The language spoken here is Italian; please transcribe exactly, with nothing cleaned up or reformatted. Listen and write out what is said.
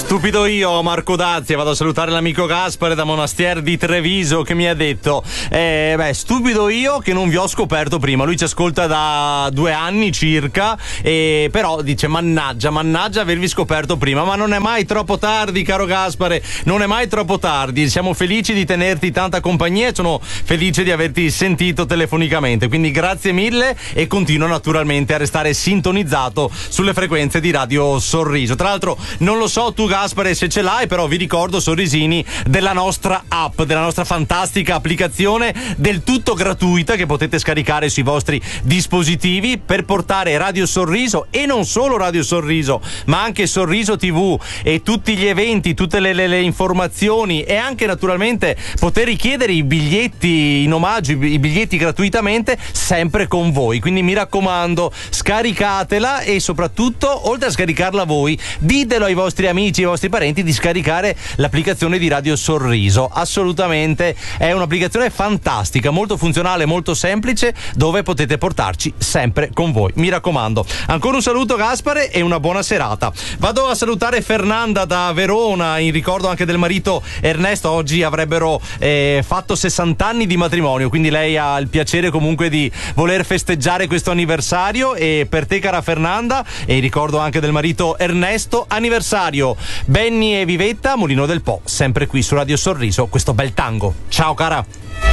Stupido io, Marco Dazzi, vado a salutare l'amico Gaspare da Monastier di Treviso che mi ha detto eh, beh, stupido io che non vi ho scoperto prima. Lui ci ascolta da due anni circa, e però dice mannaggia, mannaggia avervi scoperto prima. Ma non è mai troppo tardi, caro Gaspare, non è mai troppo tardi. Siamo felici di tenerti tanta compagnia e sono felice di averti sentito telefonicamente, quindi grazie mille e continua naturalmente a restare sintonizzato sulle frequenze di Radio Sorriso. Tra l'altro non lo so tu Gaspare se ce l'hai, però vi ricordo, sorrisini, della nostra app, della nostra fantastica applicazione del tutto gratuita che potete scaricare sui vostri dispositivi per portare Radio Sorriso, e non solo Radio Sorriso ma anche Sorriso tivù e tutti gli eventi, tutte le, le, le informazioni, e anche naturalmente poter richiedere i biglietti in omaggio, i biglietti gratuitamente, sempre con voi. Quindi mi raccomando, scaricatela, e soprattutto, oltre a scaricarla voi, ditelo ai vostri amici, ai vostri parenti di scaricare l'applicazione di Radio Sorriso. Assolutamente è un'applicazione fantastica, molto funzionale, molto semplice, dove potete portarci sempre con voi. Mi raccomando. Ancora un saluto Gaspare e una buona serata. Vado a salutare Fernanda da Verona, in ricordo anche del marito Ernesto. Oggi avrebbero eh, fatto sessanta anni di matrimonio, quindi lei ha il piacere comunque di voler festeggiare questo anniversario, e per te cara Fernanda, e in ricordo anche del marito Ernesto, anniversario Benny e Vivetta, Mulino del Po, sempre qui su Radio Sorriso, questo bel tango. Ciao cara.